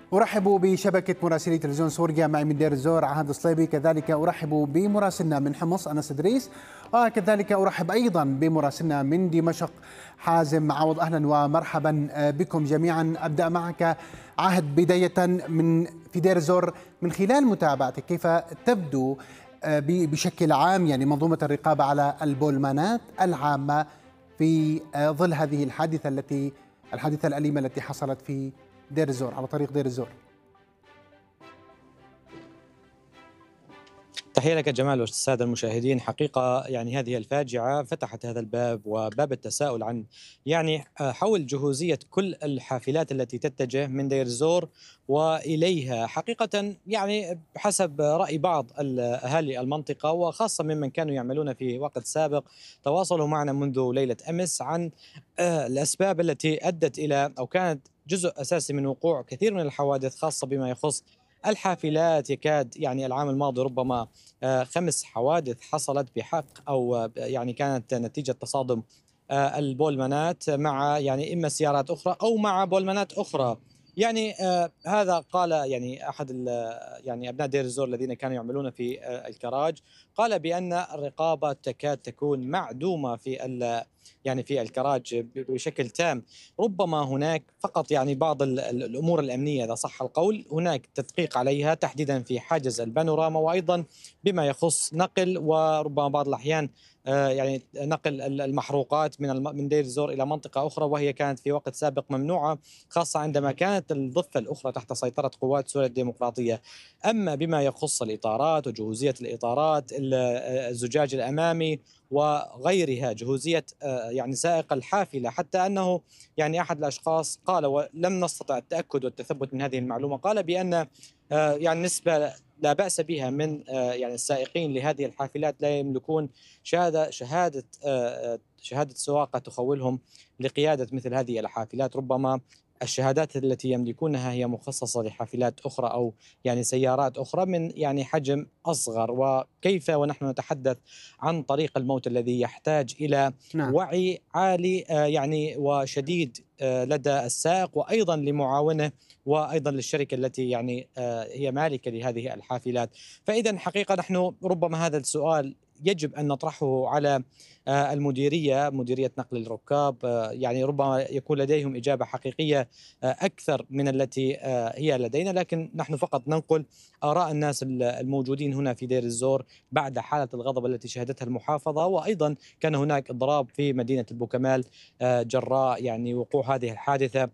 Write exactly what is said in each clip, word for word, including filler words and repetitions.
أرحب بشبكة مراسلي تلفزيون سوريا، معي من دير الزور عهد الصليبي، كذلك أرحب بمراسلنا من حمص أنس إدريس، وكذلك أرحب أيضا بمراسلنا من دمشق حازم معوض. أهلا ومرحبا بكم جميعا. أبدأ معك عهد بداية من في دير الزور، من خلال متابعتك كيف تبدو بشكل عام يعني منظومة الرقابة على البولمانات العامة في ظل هذه الحادثة التي الحادثة الأليمة التي حصلت في دير الزور على طريق دير الزور؟ تحية لك جمال والسادة المشاهدين. حقيقة يعني هذه الفاجعة فتحت هذا الباب وباب التساؤل عن يعني حول جهوزية كل الحافلات التي تتجه من دير الزور وإليها. حقيقة يعني حسب رأي بعض أهالي المنطقة وخاصة ممن كانوا يعملون في وقت سابق تواصلوا معنا منذ ليلة أمس عن الأسباب التي أدت إلى أو كانت جزء أساسي من وقوع كثير من الحوادث، خاصة بما يخص الحافلات. يكاد يعني العام الماضي ربما خمس حوادث حصلت بحق أو يعني كانت نتيجة تصادم البولمانات مع يعني إما سيارات أخرى أو مع بولمانات أخرى. يعني آه هذا قال يعني أحد يعني أبناء دير الزور الذين كانوا يعملون في آه الكراج، قال بأن الرقابة تكاد تكون معدومة في يعني في الكراج بشكل تام. ربما هناك فقط يعني بعض الأمور الأمنية إذا صح القول، هناك تدقيق عليها تحديدا في حاجز البانوراما، وأيضا بما يخص نقل وربما بعض الأحيان يعني نقل المحروقات من من دير الزور إلى منطقة أخرى، وهي كانت في وقت سابق ممنوعة، خاصة عندما كانت الضفة الأخرى تحت سيطرة قوات سوريا الديمقراطية. أما بما يخص الإطارات وجهوزية الإطارات، الزجاج الأمامي وغيرها، جهوزية يعني سائق الحافلة، حتى أنه يعني أحد الأشخاص قال ولم نستطع التأكد والتثبت من هذه المعلومة، قال بأن يعني نسبة لا بأس بها من يعني السائقين لهذه الحافلات لا يملكون شهادة شهادة شهادة سواقة تخولهم لقيادة مثل هذه الحافلات. ربما الشهادات التي يملكونها هي مخصصة لحافلات أخرى أو يعني سيارات أخرى من يعني حجم أصغر. وكيف ونحن نتحدث عن طريق الموت الذي يحتاج إلى نعم. وعي عالي يعني وشديد لدى السائق، وأيضا لمعاونه، وأيضا للشركة التي يعني هي مالكة لهذه الحافلات. فإذا حقيقة نحن ربما هذا السؤال يجب أن نطرحه على المديرية، مديرية نقل الركاب، يعني ربما يكون لديهم إجابة حقيقية أكثر من التي هي لدينا، لكن نحن فقط ننقل آراء الناس الموجودين هنا في دير الزور بعد حالة الغضب التي شهدتها المحافظة. وأيضا كان هناك إضراب في مدينة البوكمال جراء يعني وقوع هذه الحادثة،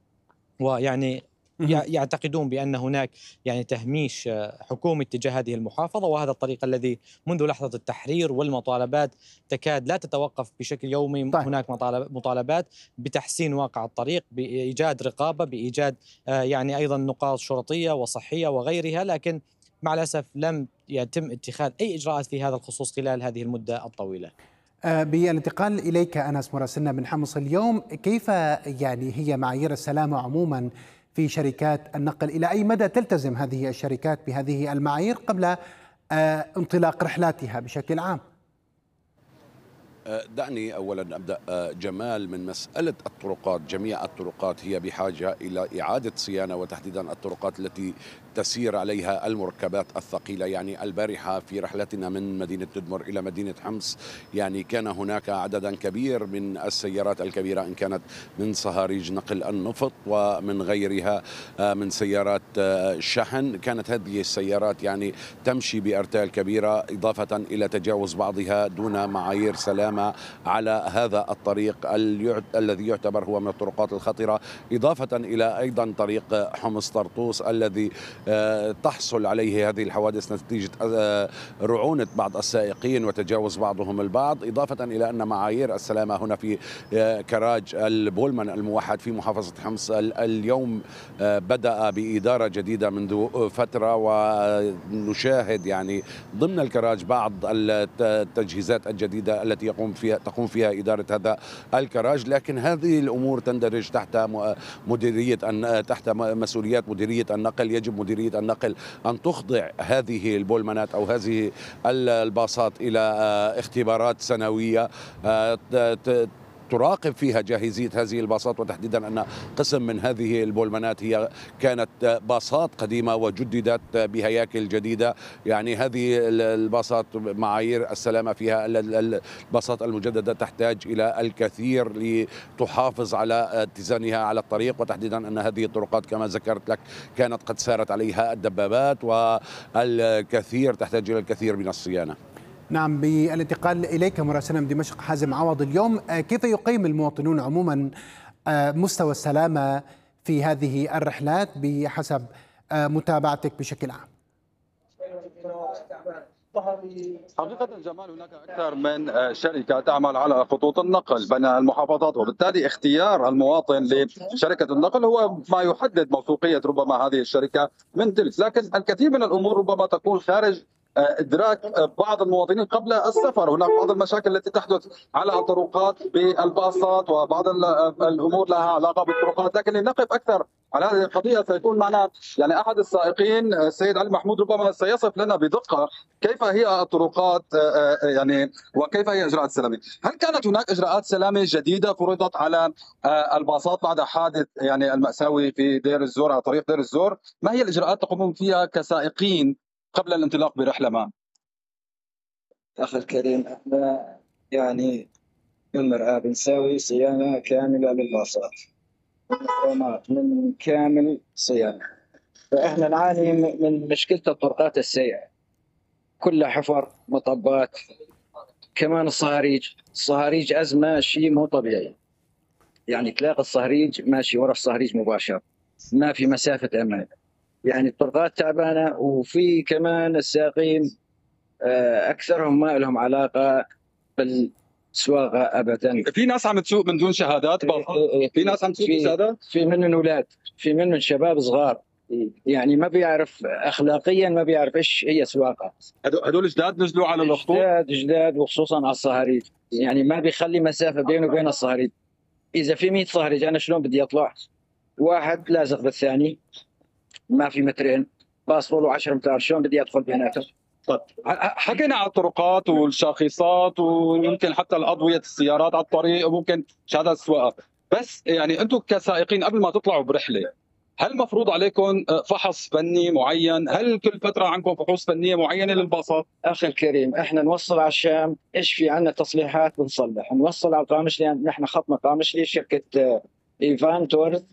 ويعني يعتقدون بأن هناك يعني تهميش حكومي تجاه هذه المحافظة، وهذا الطريق الذي منذ لحظة التحرير والمطالبات تكاد لا تتوقف بشكل يومي. طيب. هناك مطالبات بتحسين واقع الطريق، بإيجاد رقابة، بإيجاد يعني أيضا نقاط شرطية وصحية وغيرها، لكن مع الأسف لم يتم اتخاذ أي إجراءات في هذا الخصوص خلال هذه المدة الطويلة. بالانتقال إليك أنس مراسلنا من حمص اليوم، كيف يعني هي معايير السلامة عموما في شركات النقل؟ إلى أي مدى تلتزم هذه الشركات بهذه المعايير قبل انطلاق رحلاتها بشكل عام؟ دعني أولا أبدأ جمال من مسألة الطرقات. جميع الطرقات هي بحاجة إلى إعادة صيانة، وتحديدا الطرقات التي تسير عليها المركبات الثقيلة. يعني البارحة في رحلتنا من مدينة تدمر إلى مدينة حمص يعني كان هناك عددا كبير من السيارات الكبيرة، إن كانت من صهاريج نقل النفط ومن غيرها من سيارات شحن. كانت هذه السيارات يعني تمشي بأرتال كبيرة، إضافة إلى تجاوز بعضها دون معايير سلامة على هذا الطريق الذي يعتبر هو من الطرقات الخطرة، إضافة إلى أيضا طريق حمص طرطوس الذي تحصل عليه هذه الحوادث نتيجة رعونة بعض السائقين وتجاوز بعضهم البعض، إضافة إلى أن معايير السلامة هنا في كراج البولمان الموحد في محافظة حمص اليوم بدأ بإدارة جديدة منذ فترة، ونشاهد يعني ضمن الكراج بعض التجهيزات الجديدة التي يقوم فيها تقوم فيها إدارة هذا الكراج. لكن هذه الأمور تندرج تحت مديرية تحت مسؤوليات مديرية النقل. يجب مديرية النقل أن تخضع هذه البولمانات أو هذه الباصات إلى اختبارات سنوية تراقب فيها جاهزية هذه الباصات، وتحديدا أن قسم من هذه البولمانات هي كانت باصات قديمة وجددت بهياكل جديدة. يعني هذه الباصات معايير السلامة فيها الباصات المجددة تحتاج إلى الكثير لتحافظ على اتزانها على الطريق، وتحديدا أن هذه الطرقات كما ذكرت لك كانت قد سارت عليها الدبابات، والكثير تحتاج إلى الكثير من الصيانة. نعم، بالانتقال إليك مراسلنا من دمشق حازم عوض، اليوم كيف يقيم المواطنون عموما مستوى السلامة في هذه الرحلات بحسب متابعتك بشكل عام؟ حقيقة جمال، هناك أكثر من شركة تعمل على خطوط النقل بين المحافظات، وبالتالي اختيار المواطن لشركة النقل هو ما يحدد موثوقية ربما هذه الشركة من تلك. لكن الكثير من الأمور ربما تكون خارج إدراك بعض المواطنين قبل السفر. هناك بعض المشاكل التي تحدث على الطرقات بالباصات، وبعض الأمور لها علاقة بالطرقات. لكن لنقف أكثر على هذه القضية سيكون معنا يعني أحد السائقين السيد علي محمود، ربما سيصف لنا بدقة كيف هي الطرقات يعني وكيف هي إجراءات السلامة. هل كانت هناك إجراءات سلامة جديدة فرضت على الباصات بعد حادث يعني المأساوي في دير الزور على طريق دير الزور؟ ما هي الإجراءات تقومون فيها كسائقين قبل الانطلاق برحلة ما؟ أخي الكريم، احنا يعني من مرآة بنساوي صيانة كاملة للباصات، مفهومات من كامل صيانة. فإحنا نعاني من مشكلة الطرقات السيئة، كلها حفر مطبات، كمان الصهاريج. الصهاريج أزمة شيء مو طبيعي، يعني تلاقي الصهريج ماشي ورا الصهريج مباشر، ما في مسافة أمان، يعني الطرقات تعبانة. وفي كمان السائقين أكثرهم ما لهم علاقة بالسواقة أبدا. في ناس عم تسوق من دون شهادات، في ناس عم تسوق في شهادات، في منهم أولاد، في منهم شباب صغار، يعني ما بيعرف أخلاقيا، ما بيعرف إيش هي سواقة. هدول جداد نزلوا على الخطوط، جداد جداد وخصوصا على الصهاريج، يعني ما بيخلي مسافة بينه وبين الصهاريج. إذا في مية صهريج أنا شلون بدي أطلع؟ واحد لازق بالثاني، ما في مترين، باص طوله عشرة أمتار، شلون بدي أدخل بيناتهم؟ طيب حكينا على الطرقات والشاخصات ويمكن حتى الأضوية السيارات على الطريق وممكن شهادات السواقة، بس يعني أنتم كسائقين قبل ما تطلعوا برحلة هل مفروض عليكم فحص فني معين؟ هل كل فترة عندكم فحوص فنية معينة للباصات؟ أخي الكريم، إحنا نوصل على الشام، إيش في عندنا تصليحات بنصلح، نوصل على القامشلي، يعني نحن خطنا قامشلي شركة إيفان تورث،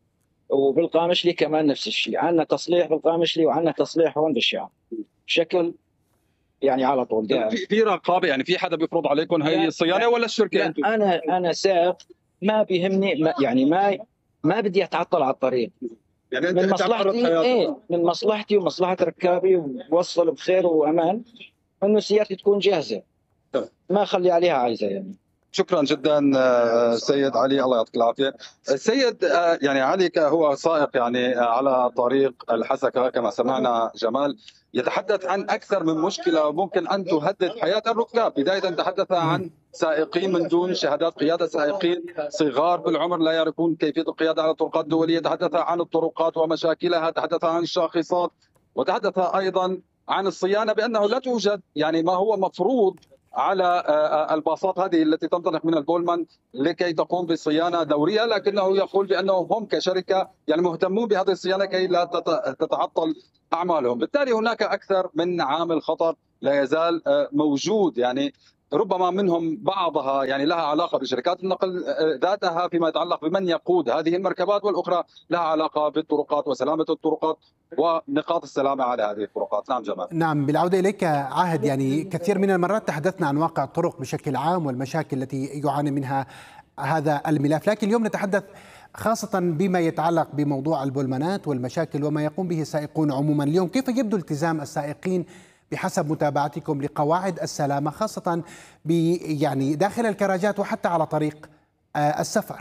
وبالقامشلي كمان نفس الشيء، عندنا تصليح بالقامشلي وعندنا تصليح هون بالشام بشكل يعني على طول دائما. في في رقابة، يعني في حدا بيفرض عليكم هي الصيانة ولا الشركة؟ أنتم أنا أنا سائق ما بيهمني، ما يعني ما ما بدي أتعطل على الطريق، يعني من مصلحتي ايه من مصلحتي ومصلحة ركابي ووصل بخير وأمان إنه سيارتي تكون جاهزة، ما أخلي عليها عايزة يعني. شكرا جدا سيد علي، الله يعطيك العافيه. السيد يعني علي هو سائق يعني على طريق الحسكه كما سمعنا جمال، يتحدث عن اكثر من مشكله ممكن ان تهدد حياه الركاب. بدايه تحدث عن سائقين من دون شهادات قياده، سائقين صغار بالعمر لا يعرفون كيفيه القياده على الطرقات الدوليه، تحدث عن الطرقات ومشاكلها، تحدث عن الشاخصات، وتحدث ايضا عن الصيانه بانه لا توجد يعني ما هو مفروض على الباصات هذه التي تنطلق من البولمان لكي تقوم بصيانه دوريه، لكنه يقول بانهم هم كشركه يعني مهتمون بهذه الصيانه كي لا تتعطل اعمالهم. بالتالي هناك اكثر من عامل خطر لا يزال موجود، يعني ربما منهم بعضها يعني لها علاقه بشركات النقل ذاتها فيما يتعلق بمن يقود هذه المركبات، والاخرى لها علاقه بالطرقات وسلامه الطرقات ونقاط السلامه على هذه الطرقات. نعم جمال. نعم، بالعوده اليك عاهد، يعني كثير من المرات تحدثنا عن واقع الطرق بشكل عام والمشاكل التي يعاني منها هذا الملف، لكن اليوم نتحدث خاصة بما يتعلق بموضوع البولمانات والمشاكل وما يقوم به السائقون عموما. اليوم كيف يبدو التزام السائقين بحسب متابعتكم لقواعد السلامة، خاصة يعني داخل الكراجات وحتى على طريق السفر؟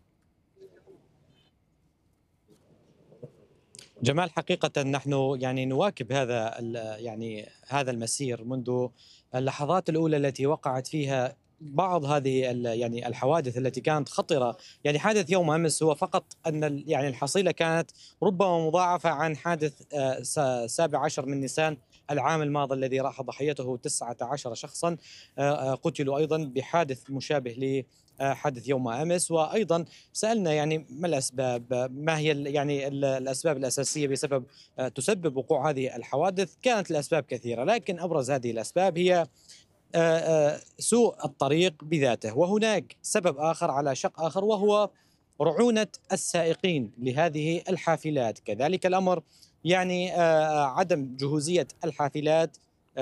جمال، حقيقة نحن يعني نواكب هذا يعني هذا المسير منذ اللحظات الأولى التي وقعت فيها بعض هذه يعني الحوادث التي كانت خطرة. يعني حادث يوم أمس هو فقط أن يعني الحصيلة كانت ربما مضاعفة عن حادث سابع عشر من نيسان العام الماضي الذي راح ضحيته تسعة عشر شخصا قتلوا أيضا بحادث مشابه ل حادث يوم امس. وايضا سالنا يعني ما الاسباب، ما هي يعني الاسباب الاساسيه بسبب تسبب وقوع هذه الحوادث؟ كانت الاسباب كثيره، لكن ابرز هذه الاسباب هي سوء الطريق بذاته. وهناك سبب آخر على شق آخر وهو رعونة السائقين لهذه الحافلات. كذلك الأمر يعني عدم جهوزية الحافلات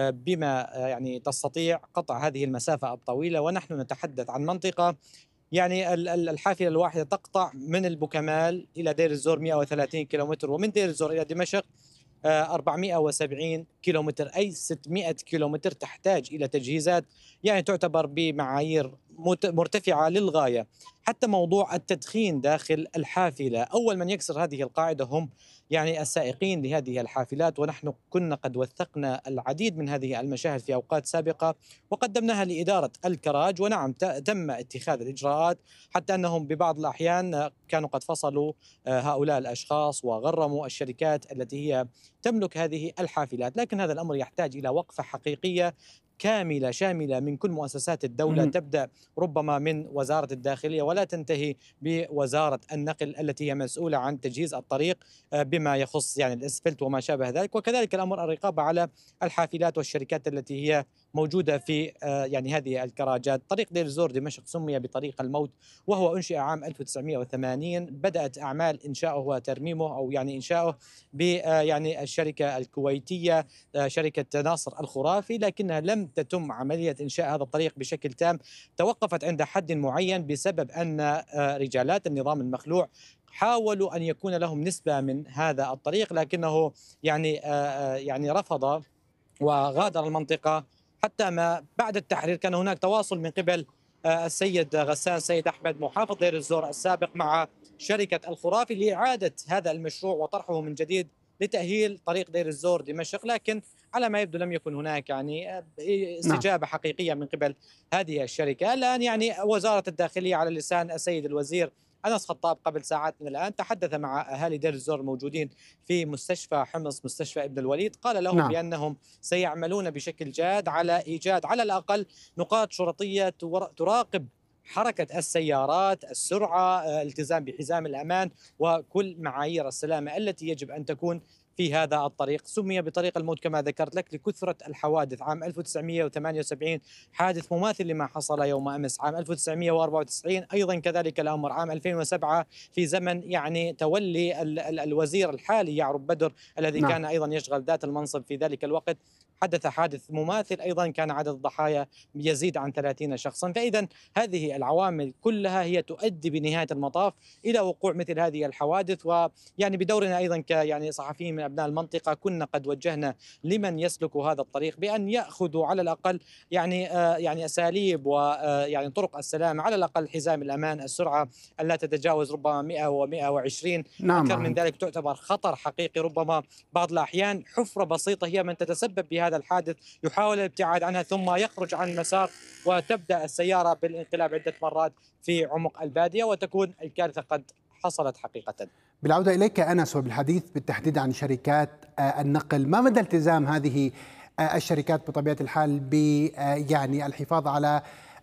بما يعني تستطيع قطع هذه المسافة الطويلة. ونحن نتحدث عن منطقة يعني الحافلة الواحدة تقطع من البوكمال إلى دير الزور مئة وثلاثين كيلومتر، ومن دير الزور إلى دمشق أربعمئة وسبعين كيلومتر، أي ستمئة كيلومتر. تحتاج إلى تجهيزات يعني تعتبر بمعايير مرتفعة للغاية. حتى موضوع التدخين داخل الحافلة، أول من يكسر هذه القاعدة هم يعني السائقين لهذه الحافلات. ونحن كنا قد وثقنا العديد من هذه المشاهد في أوقات سابقة وقدمناها لإدارة الكراج، ونعم تم اتخاذ الإجراءات، حتى أنهم ببعض الأحيان كانوا قد فصلوا هؤلاء الأشخاص وغرموا الشركات التي هي تملك هذه الحافلات. لكن هذا الأمر يحتاج إلى وقفة حقيقية كاملة شاملة من كل مؤسسات الدولة، تبدأ ربما من وزارة الداخلية ولا تنتهي بوزارة النقل التي هي مسؤولة عن تجهيز الطريق بما يخص يعني الإسفلت وما شابه ذلك. وكذلك الأمر الرقابة على الحافلات والشركات التي هي موجودة في يعني هذه الكراجات. طريق دير الزور دمشق سمي بطريق الموت، وهو أنشئ عام ألف وتسعمئة وثمانين. بدأت أعمال إنشاؤه وترميمه أو يعني إنشاؤه ب يعني الشركة الكويتية شركة ناصر الخرافي، لكنها لم تتم عملية إنشاء هذا الطريق بشكل تام. توقفت عند حد معين بسبب أن رجالات النظام المخلوع حاولوا أن يكون لهم نسبة من هذا الطريق، لكنه يعني يعني رفض وغادر المنطقة. حتى ما بعد التحرير كان هناك تواصل من قبل السيد غسان سيد أحمد محافظ دير الزور السابق مع شركة الخرافي لإعادة هذا المشروع وطرحه من جديد لتأهيل طريق دير الزور دمشق، لكن على ما يبدو لم يكن هناك يعني استجابة حقيقية من قبل هذه الشركة. الآن يعني وزارة الداخلية على لسان السيد الوزير أنس خطاب قبل ساعات من الآن تحدث مع أهالي دير الزور الموجودين في مستشفى حمص مستشفى ابن الوليد، قال لهم نعم. بأنهم سيعملون بشكل جاد على إيجاد على الأقل نقاط شرطية تراقب حركة السيارات، السرعة، الالتزام بحزام الأمان وكل معايير السلامة التي يجب أن تكون في هذا الطريق. سمي بطريق الموت كما ذكرت لك لكثرة الحوادث. عام ألف وتسعمئة وثمانية وسبعين حادث مماثل لما حصل يوم أمس، عام ألف وتسعمئة وأربعة وتسعين أيضا كذلك الأمر، عام ألفين وسبعة في زمن يعني تولي ال ال الوزير الحالي يعرب بدر الذي نعم. كان أيضا يشغل ذات المنصب في ذلك الوقت، حدث حادث مماثل أيضا كان عدد الضحايا يزيد عن ثلاثين شخصا. فإذا هذه العوامل كلها هي تؤدي بنهاية المطاف إلى وقوع مثل هذه الحوادث. ويعني بدورنا أيضا ك يعني صحفيين من أبناء المنطقة كنا قد وجهنا لمن يسلك هذا الطريق بأن يأخذوا على الأقل يعني آه يعني أساليب ويعني طرق السلامة، على الأقل حزام الأمان، السرعة ألا تتجاوز ربما مئة ومئة وعشرين، نعم. أكثر من ذلك تعتبر خطر حقيقي. ربما بعض الأحيان حفرة بسيطة هي من تتسبب بهذا الحادث، يحاول الابتعاد عنها ثم يخرج عن المسار وتبدأ السيارة بالانقلاب عدة مرات في عمق البادية وتكون الكارثة قد حصلت حقيقة. بالعودة إليك أنس وبالحديث بالتحديد عن شركات النقل، ما مدى التزام هذه الشركات بطبيعة الحال ب يعني الحفاظ على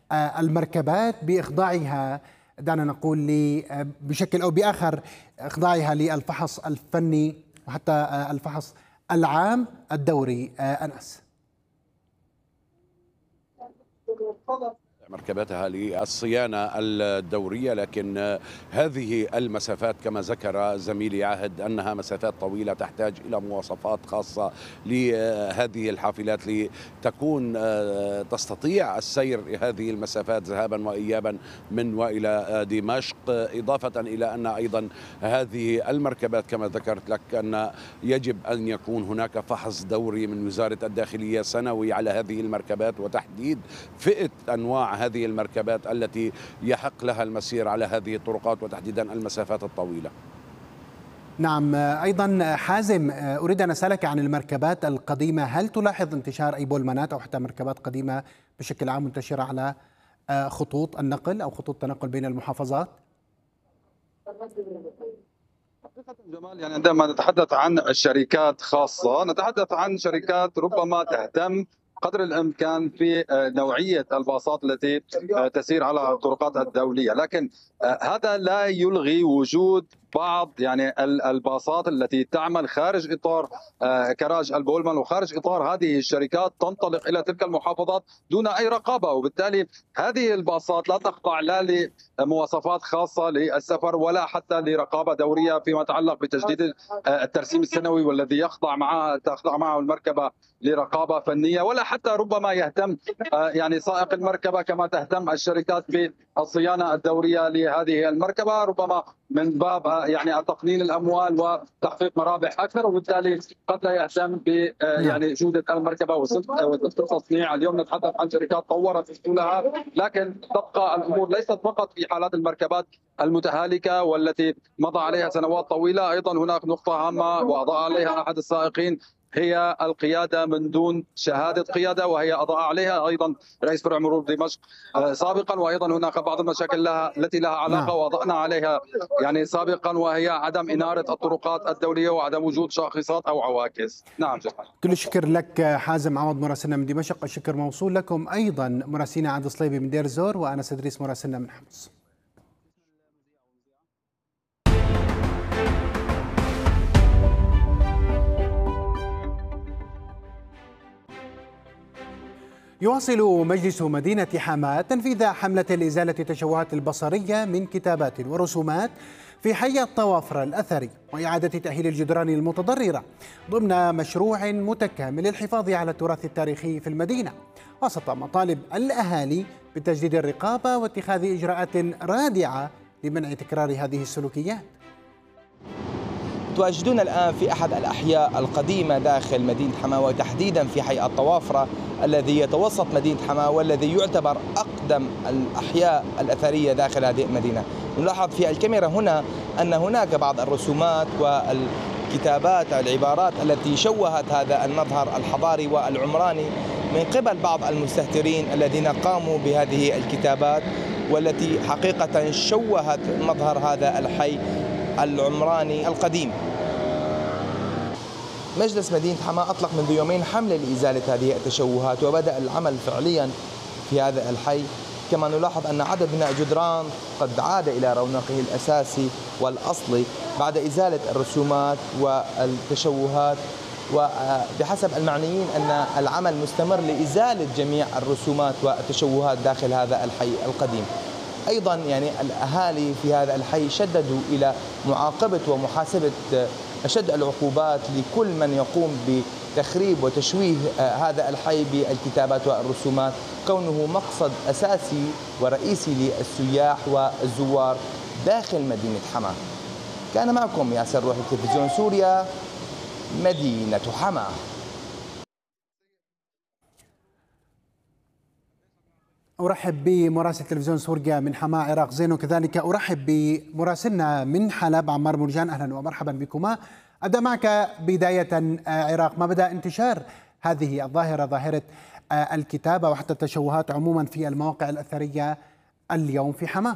المركبات بإخضاعها، دعنا نقول بشكل أو بآخر إخضاعها للفحص الفني وحتى الفحص العام الدوري؟ أنس. مركباتها للصيانة الدورية، لكن هذه المسافات كما ذكر زميلي عاهد أنها مسافات طويلة تحتاج إلى مواصفات خاصة لهذه الحافلات لتكون تستطيع السير هذه المسافات ذهابا وإيابا من وإلى دمشق، إضافة إلى أن أيضا هذه المركبات كما ذكرت لك أن يجب أن يكون هناك فحص دوري من وزارة الداخلية سنوي على هذه المركبات وتحديد فئة أنواع هذه المركبات التي يحق لها المسير على هذه الطرقات وتحديدا المسافات الطويلة. نعم. أيضا حازم، أريد أن أسألك عن المركبات القديمة، هل تلاحظ انتشار أي بولمانات أو حتى مركبات قديمة بشكل عام منتشرة على خطوط النقل أو خطوط التنقل بين المحافظات؟ حقيقة جمال، يعني عندما نتحدث عن شركات خاصة نتحدث عن شركات ربما تهتم قدر الامكان في نوعيه الباصات التي تسير على الطرقات الدوليه، لكن هذا لا يلغي وجود بعض يعني الباصات التي تعمل خارج اطار كراج البولمان وخارج اطار هذه الشركات تنطلق الى تلك المحافظات دون اي رقابه، وبالتالي هذه الباصات لا تخضع لا لمواصفات خاصه للسفر ولا حتى لرقابه دوريه فيما يتعلق بتجديد الترسيم السنوي والذي يخضع معها تخضع معه المركبه لرقابه فنيه، ولا حتى ربما يهتم يعني سائق المركبه كما تهتم الشركات بالصيانه الدوريه لهذه المركبه، ربما من باب يعني تقنين الاموال وتحقيق مرابح اكثر، وبالتالي قد لا يهتم ب يعني جوده المركبه وصدق التصنيع. اليوم نتحدث عن شركات طورت اصولها، لكن تبقى الامور ليست فقط في حالات المركبات المتهالكه والتي مضى عليها سنوات طويله، ايضا هناك نقطه هامه واضاء عليها احد السائقين هي القياده من دون شهاده قياده، وهي اضاء عليها ايضا رئيس فرع مرور دمشق سابقا، وايضا هناك بعض المشاكل لها التي لها علاقه واضأنا عليها يعني سابقا، وهي عدم اناره الطرقات الدوليه وعدم وجود شاخصات او عواكس. نعم جمال. كل الشكر لك حازم عوض مراسلنا من دمشق، الشكر موصول لكم ايضا مراسلنا عاد صليبي من دير الزور وانس ادريس مراسلنا من حمص. يواصل مجلس مدينة حماة تنفيذ حملة لإزالة التشوهات البصرية من كتابات ورسومات في حي الطوافرة الأثري وإعادة تأهيل الجدران المتضررة ضمن مشروع متكامل للحفاظ على التراث التاريخي في المدينة، وسط مطالب الأهالي بتجديد الرقابة واتخاذ إجراءات رادعة لمنع تكرار هذه السلوكيات. متواجدون الآن في أحد الأحياء القديمة داخل مدينة حماة، وتحديدا في حي الطوافرة الذي يتوسط مدينة حماة والذي يعتبر أقدم الأحياء الأثرية داخل هذه المدينة. نلاحظ في الكاميرا هنا أن هناك بعض الرسومات والكتابات العبارات التي شوهت هذا المظهر الحضاري والعمراني من قبل بعض المستهترين الذين قاموا بهذه الكتابات، والتي حقيقة شوهت مظهر هذا الحي العمراني القديم. مجلس مدينة حماة أطلق منذ يومين حملة لإزالة هذه التشوهات، وبدأ العمل فعليا في هذا الحي. كما نلاحظ أن عدد من الجدران قد عاد إلى رونقه الأساسي والأصلي بعد إزالة الرسومات والتشوهات، وبحسب المعنيين أن العمل مستمر لإزالة جميع الرسومات والتشوهات داخل هذا الحي القديم. أيضا يعني الأهالي في هذا الحي شددوا إلى معاقبة ومحاسبة أشد العقوبات لكل من يقوم بتخريب وتشويه هذا الحي بالكتابات والرسومات، كونه مقصد أساسي ورئيسي للسياح والزوار داخل مدينة حماة. كان معكم ياسر روحي، تلفزيون سوريا، مدينة حماة. أرحب بمراسل تلفزيون سوريا من حماة عراق زين، وكذلك أرحب بمراسلنا من حلب عمار مرجان. أهلا ومرحبا بكما. أبدأ معك بداية عراق، ما بدأ انتشار هذه الظاهرة، ظاهرة الكتابة وحتى التشوهات عموما في المواقع الأثرية اليوم في حماة؟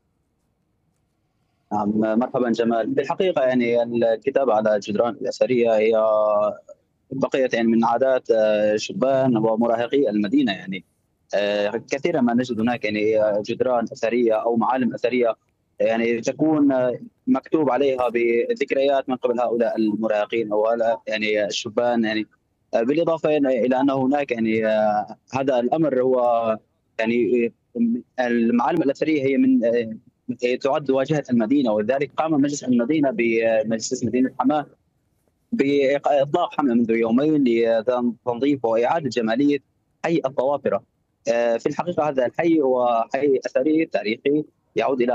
نعم مرحبا جمال. بالحقيقة يعني الكتابة على الجدران الأثرية هي بقيت يعني من عادات شبان ومراهقي المدينة. يعني كثيرا ما نجد هناك يعني جدران أثرية أو معالم أثرية يعني تكون مكتوب عليها بذكريات من قبل هؤلاء المراهقين أو يعني الشبان. يعني بالإضافة إلى أن هناك يعني هذا الأمر هو يعني المعالم الأثرية هي من تعد واجهة المدينة، ولذلك قام مجلس المدينة بمجلس مدينة حماة بإطلاق حملة منذ يومين لتنظيف وإعادة جمالية حي الطوافرة. في الحقيقة هذا الحي هو حي أثري تاريخي يعود إلى